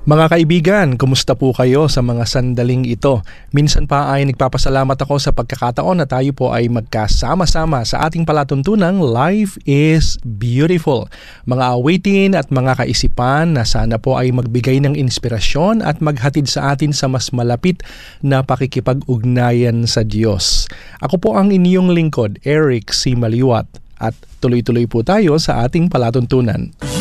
Mga kaibigan, kumusta po kayo sa mga sandaling ito? Minsan pa ay nagpapasalamat ako sa pagkakataon na tayo po ay magkasama-sama sa ating palatuntunang Life is Beautiful. Mga awitin at mga kaisipan na sana po ay magbigay ng inspirasyon at maghatid sa atin sa mas malapit na pakikipag-ugnayan sa Diyos. Ako po ang inyong lingkod, Eric C. Maliwat, at tuloy-tuloy po tayo sa ating palatuntunan.